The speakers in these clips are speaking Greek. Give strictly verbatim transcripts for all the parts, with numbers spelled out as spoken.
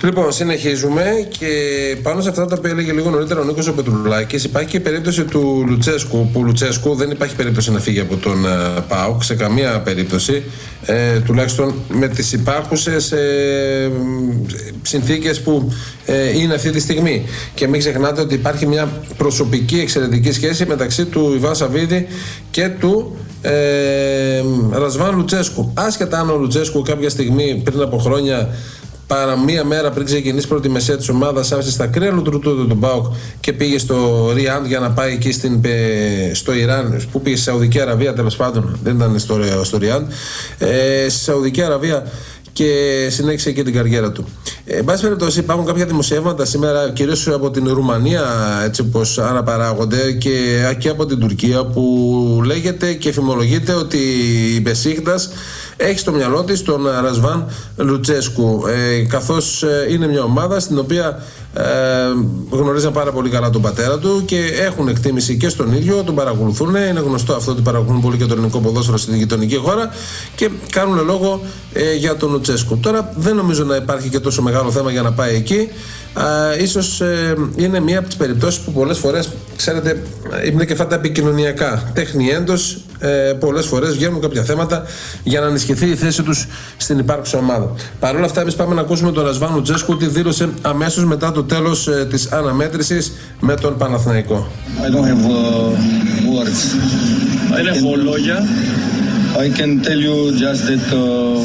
Λοιπόν, συνεχίζουμε και πάνω σε αυτά τα οποία έλεγε λίγο νωρίτερα ο Νίκος ο Πετρουλάκης, υπάρχει και η περίπτωση του Λουτσέσκου, που Λουτσέσκου δεν υπάρχει περίπτωση να φύγει από τον uh, ΠΑΟΚ σε καμία περίπτωση, ε, τουλάχιστον με τις υπάρχουσες ε, συνθήκες που ε, είναι αυτή τη στιγμή. Και μην ξεχνάτε ότι υπάρχει μια προσωπική εξαιρετική σχέση μεταξύ του Ιβάν Σαββίδη και του ε, Ρασβάν Λουτσέσκου. Άσχετα αν ο Λουτσέσκου κάποια στιγμή πριν από χρόνια, παρά μία μέρα πριν ξεκινήσει πρώτη μεσαία της ομάδας, άφησε στα κρύα λουτρούτου τον ΠΑΟΚ και πήγε στο Ριάντ για να πάει εκεί στην, στο Ιράν, που πήγε στη Σαουδική Αραβία, τέλος πάντων, δεν ήταν στο, στο Ριάντ, ε, στη Σαουδική Αραβία, και συνέχισε εκεί την καριέρα του. Ε, εν πάση περιπτώσει, υπάρχουν κάποια δημοσιεύματα σήμερα, κυρίως από την Ρουμανία, έτσι όπως αναπαράγονται, και, και από την Τουρκία, που λέγεται και φημολογείται ότι η Μπεσίκτας έχει στο μυαλό της τον Ρασβάν Λουτσέσκου, ε, καθώς ε, είναι μια ομάδα στην οποία ε, γνωρίζαν πάρα πολύ καλά τον πατέρα του και έχουν εκτίμηση και στον ίδιο, τον παρακολουθούν. Είναι γνωστό αυτό ότι παρακολουθούν πολύ και το ελληνικό ποδόσφαιρο στην γειτονική χώρα και κάνουν λόγο ε, για τον Λουτσέσκου. Τώρα δεν νομίζω να υπάρχει και τόσο μεγάλο θέμα για να πάει εκεί. Uh, ίσως ε, είναι μία από τις περιπτώσεις που πολλές φορές, ξέρετε, είναι και αυτά τα επικοινωνιακά, τέχνη έντος, ε, πολλές φορές βγαίνουν κάποια θέματα για να ενισχυθεί η θέση τους στην υπάρχουσα ομάδα. Παρ' όλα αυτά, εμείς πάμε να ακούσουμε τον Ρασβάν Λουτσέσκου, ότι δήλωσε αμέσως μετά το τέλος ε, της αναμέτρησης με τον Παναθηναϊκό. I don't have uh, words. Δεν έχω λόγια. I can tell you just that uh,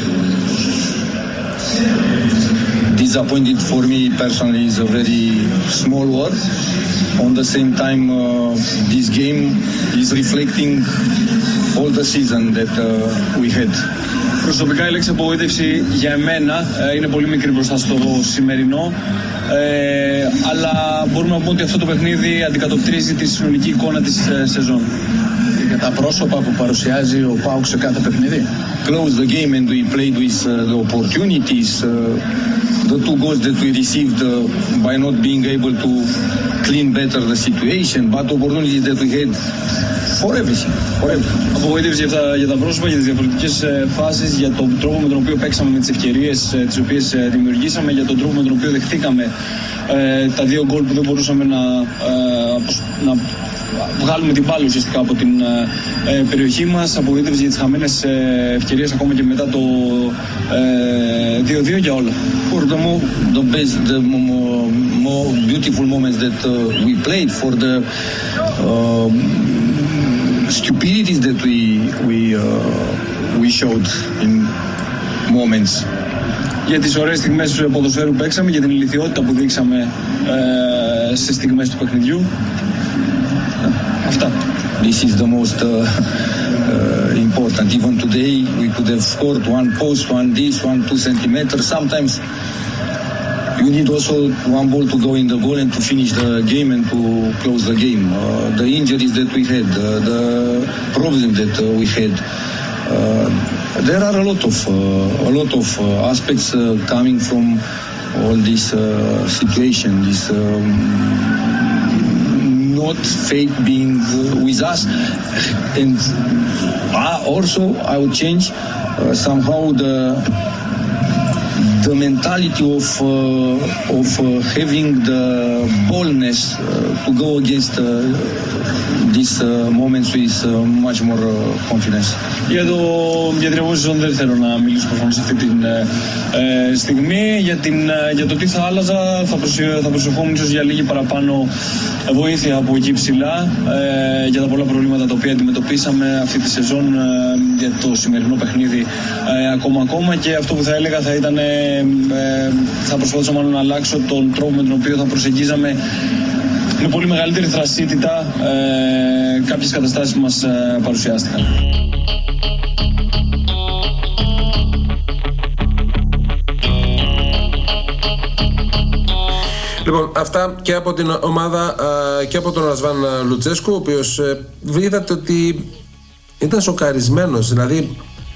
disappointed for me personally is a very small word. On the same time, uh, this game is reflecting all the season that uh, we had. Προσωπικά η λέξη απογοήτευση για εμένα ε, είναι πολύ μικρή μπροστά στο σημερινό, ε, αλλά μπορούμε να πούμε ότι αυτό το παιχνίδι αντικατοπτρίζει τη συνολική εικόνα της ε, σεζόν. Για τα πρόσωπα που παρουσιάζει ο ΠΑΟΚ σε κάθε παιχνίδι. Close the game and we played with uh, the opportunities. Uh, the two goals that we received uh, by not being able to clean better the situation, but opportunities that we had for everything. For everything. Απογοήτευση για τα, για τα πρόσωπα, για τις διαφορετικές ε, φάσεις, για τον τρόπο με τον οποίο παίξαμε με τις ευκαιρίες ε, τις οποίες ε, δημιουργήσαμε, για τον τρόπο με τον οποίο δεχτήκαμε ε, τα δύο γκολ που δεν μπορούσαμε να, ε, να βγάλουμε την μπάλα ουσιαστικά από την ε, περιοχή μας. Απογοήτευση για τις χαμένες ε, ευκαιρίες ακόμα και μετά το ε, δύο δύο, για όλα. For the, more, the best, the more, more beautiful moments that uh, we played, for the uh, stupidities that we we uh, we showed in moments. Για τις ωραίες στιγμές του ποδοσφαίρου που παίξαμε, για την ηλιθιότητα που δείξαμε ε, στις στιγμές του παιχνιδιού. Αυτά. This is the most uh, uh, important. Even today we could have scored one post, one this, one two centimeters. Sometimes you need also one ball to go in the goal and to finish the game and to close the game. Uh, the injuries that we had, uh, the problems that uh, we had. Uh, there are a lot of uh, a lot of uh, aspects uh, coming from all this uh, situation. This. Um, Not fate being with us, and also I would change uh, somehow the the mentality of uh, of uh, having the boldness uh, to go against uh, these uh, moments with uh, much more uh, confidence. Για, το, για την επόμενη σεζόν δεν θέλω να μιλήσω προφανώς σε αυτή τη ε, στιγμή. Για, την, για το τι θα άλλαζα, θα, προσε, θα προσευχόμουν ίσως για λίγη παραπάνω βοήθεια από εκεί ψηλά, ε, για τα πολλά προβλήματα τα οποία αντιμετωπίσαμε αυτή τη σεζόν, ε, για το σημερινό παιχνίδι ε, ακόμα ακόμα. Και αυτό που θα έλεγα θα ήταν, ε, ε, θα προσπαθήσω μάλλον να αλλάξω τον τρόπο με τον οποίο θα προσεγγίζαμε με πολύ μεγαλύτερη θρασίτητα ε, κάποιες καταστάσεις που μας ε, παρουσιάστηκαν. Λοιπόν, αυτά και από την ομάδα και από τον Ρασβάν Λουτσέσκου, ο οποίος είδατε ότι ήταν σοκαρισμένος. Δηλαδή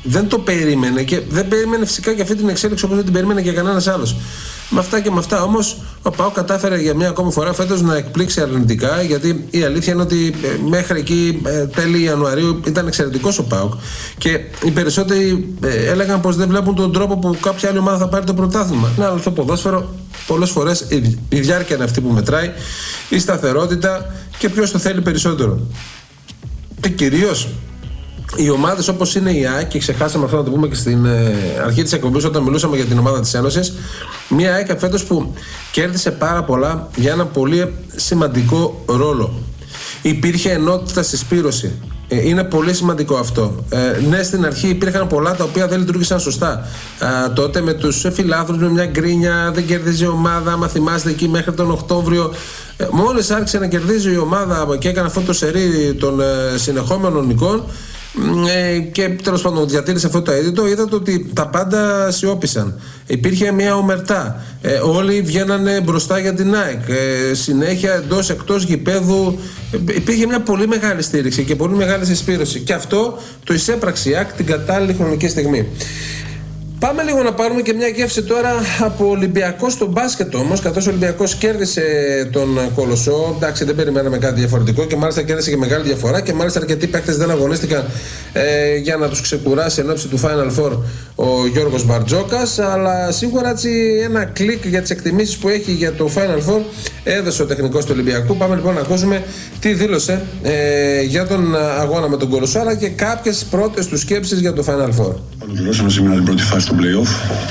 δεν το περίμενε και δεν περίμενε φυσικά και αυτή την εξέλιξη όπως δεν την περίμενε και κανένας άλλος. Με αυτά και με αυτά όμως ο ΠΑΟΚ κατάφερε για μια ακόμη φορά φέτος να εκπλήξει αρνητικά, γιατί η αλήθεια είναι ότι μέχρι εκεί τέλη Ιανουαρίου ήταν εξαιρετικός ο ΠΑΟΚ και οι περισσότεροι έλεγαν πως δεν βλέπουν τον τρόπο που κάποια άλλη ομάδα θα πάρει το πρωτάθλημα. Ναι, αλλά στο ποδόσφαιρο πολλές φορές η διάρκεια είναι αυτή που μετράει, η σταθερότητα και ποιος το θέλει περισσότερο. Και κυρίως οι ομάδες όπως είναι η ΑΕΚ, και ξεχάσαμε αυτό να το πούμε και στην ε, αρχή της εκπομπής όταν μιλούσαμε για την ομάδα της Ένωσης, μια ΑΕΚ φέτος που κέρδισε πάρα πολλά για ένα πολύ σημαντικό ρόλο. Υπήρχε ενότητα στη συσπήρωση. Ε, είναι πολύ σημαντικό αυτό. Ε, ναι, στην αρχή υπήρχαν πολλά τα οποία δεν λειτουργήσαν σωστά. Ε, τότε με τους φιλάθλους, με μια γκρίνια, δεν κερδίζει η ομάδα. Άμα θυμάστε εκεί μέχρι τον Οκτώβριο, ε, μόλις άρχισε να κερδίζει η ομάδα και έκανε αυτό το σερί των ε, συνεχόμενων νικών, Ε, και τέλος πάντων διατήρησε αυτό το αίτητο, είδατε ότι τα πάντα σιώπησαν. Υπήρχε μια ομερτά. Ε, όλοι βγαίνανε μπροστά για την ΑΕΚ. Ε, συνέχεια εντός εκτός γηπέδου ε, υπήρχε μια πολύ μεγάλη στήριξη και πολύ μεγάλη συσπήρωση. Και αυτό το εισέπραξε η ΑΕΚ την κατάλληλη χρονική στιγμή. Πάμε λίγο να πάρουμε και μια γεύση τώρα από Ολυμπιακό στο μπάσκετ όμως, καθώς ο Ολυμπιακός κέρδισε τον Κολοσσό. Εντάξει, δεν περιμέναμε κάτι διαφορετικό και μάλιστα κέρδισε και μεγάλη διαφορά και μάλιστα αρκετοί παίκτες δεν αγωνίστηκαν ε, για να τους ξεκουράσει εν ώψη του Final Four ο Γιώργος Μπαρτζόκας, αλλά σίγουρα έτσι ένα κλικ για τις εκτιμήσεις που έχει για το Final Four έδωσε ο τεχνικός του Ολυμπιακού. Πάμε λοιπόν να ακούσουμε τι δήλωσε ε, για τον αγώνα με τον Κολοσσό, αλλά και κάποιες πρώτες του σκέψεις για το Final Four. Ολοκληρώσαμε σήμερα την πρώτη φάση του play-off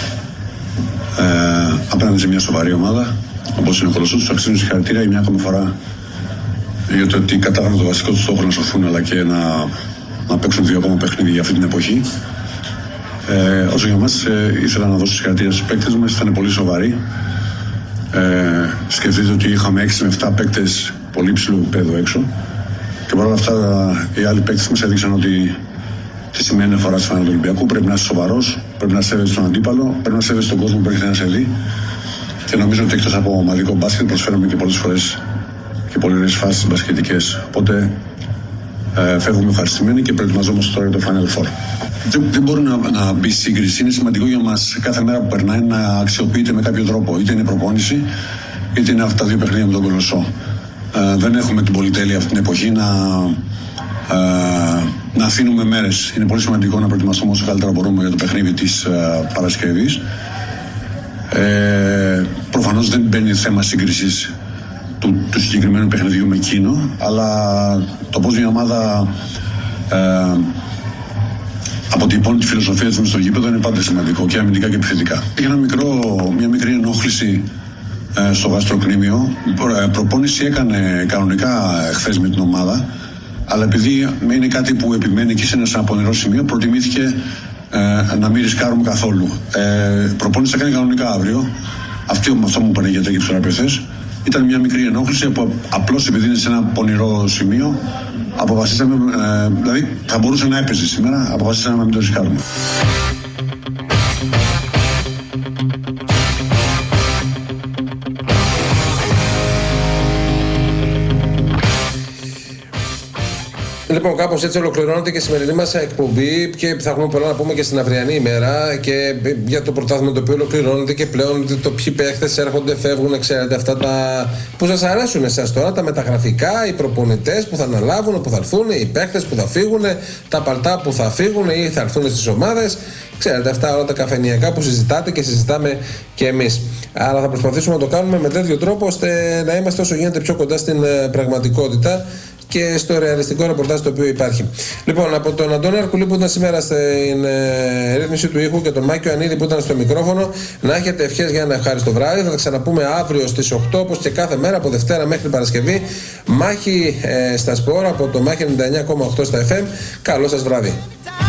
ε, απέναντι σε μια σοβαρή ομάδα όπως είναι ο Κολοσσός. Τους αξίζουν συγχαρητήρια για μια ακόμη φορά για το ότι κατάφεραν το βασικό του στόχο να σωθούν, αλλά και να, να παίξουν δύο ακόμα παιχνίδια για αυτή την εποχή. Ε, όσο για μας ε, ήθελα να δώσω συγχαρητήρια στους παίκτες μας, ήταν πολύ σοβαροί. Ε, σκεφτείτε ότι είχαμε έξι με επτά παίκτες πολύ ψηλού επίπεδου έξω και παρόλα αυτά οι άλλοι παίκτες μας έδειξαν ότι τι σημαίνει φορά στη φανέλα του Ολυμπιακού. Πρέπει να είσαι σοβαρός, πρέπει να σέβεσαι τον αντίπαλο, πρέπει να σέβεσαι τον κόσμο που έρχεται να σε δει. Και νομίζω ότι εκτός από ομαδικό μπάσκετ προσφέραμε και πολλές φορές και πολλές φάσεις μπασκετικές. Οπότε ε, φεύγουμε ευχαριστημένοι και προετοιμαζόμαστε τώρα για το Final Four. Δεν, δεν μπορεί να, να μπει σύγκριση. Είναι σημαντικό για μας κάθε μέρα που περνάει να αξιοποιείται με κάποιο τρόπο. Είτε είναι προπόνηση, είτε είναι αυτά τα δύο παιχνίδια με τον Κολοσσό. Ε, δεν έχουμε την πολυτέλεια αυτή την εποχή να. Ε, να αφήνουμε μέρες. Είναι πολύ σημαντικό να προετοιμαστούμε όσο καλύτερα μπορούμε για το παιχνίδι της uh, Παρασκευής. Ε, προφανώς δεν μπαίνει θέμα σύγκρισης του, του συγκεκριμένου παιχνιδιού με εκείνο, αλλά το πώς μια ομάδα ε, αποτυπώνει τη φιλοσοφία της μες στο γήπεδο είναι πάντα σημαντικό, και αμυντικά και επιθετικά. Είχε ένα μικρό, μια μικρή ενόχληση ε, στο γαστροκνήμιο. Προ, ε, προπόνηση έκανε κανονικά χθες με την ομάδα, αλλά επειδή είναι κάτι που επιμένει και είναι σε ένα πονηρό σημείο, προτιμήθηκε ε, να μην ρισκάρουμε καθόλου. Ε, προπόνηση θα κάνει κανονικά αύριο. Αυτό, αυτό μου είπαν οι γιατροί και οι θεραπευτές. Ήταν μια μικρή ενόχληση που απλώς επειδή είναι σε ένα πονηρό σημείο, αποφασίσαμε, ε, δηλαδή θα μπορούσε να έπαιζε σήμερα, αποφασίσαμε να μην το ρισκάρουμε. Λοιπόν, κάπως έτσι ολοκληρώνεται και η σημερινή μας εκπομπή και θα έχουμε πολλά να πούμε και στην αυριανή ημέρα και για το πρωτάθλημα το οποίο ολοκληρώνεται και πλέον το ποιοι παίχτες έρχονται, φεύγουν, ξέρετε, αυτά τα που σας αρέσουν εσάς τώρα, τα μεταγραφικά, οι προπονητές που θα αναλάβουν, που θα έρθουν, οι παίχτες που θα φύγουν, τα παλτά που θα φύγουν ή θα έρθουν στις ομάδες. Ξέρετε, αυτά όλα τα καφενειακά που συζητάτε και συζητάμε και εμείς. Αλλά θα προσπαθήσουμε να το κάνουμε με τέτοιο τρόπο ώστε να είμαστε όσο γίνεται πιο κοντά στην πραγματικότητα και στο ρεαλιστικό ρεπορτάζ το οποίο υπάρχει. Λοιπόν, από τον Αντώνη Αρκουλή που ήταν σήμερα στην ε, ρύθμιση του ήχου και τον Μάκιο Ανίδη που ήταν στο μικρόφωνο, να έχετε ευχές για ένα ευχάριστο βράδυ. Θα τα ξαναπούμε αύριο στις οκτώ, όπως και κάθε μέρα από Δευτέρα μέχρι Παρασκευή. Μάχη ε, στα σπόρα από το Μάχη ενενήντα εννιά κόμμα οκτώ στα εφ εμ. Καλό σας βράδυ.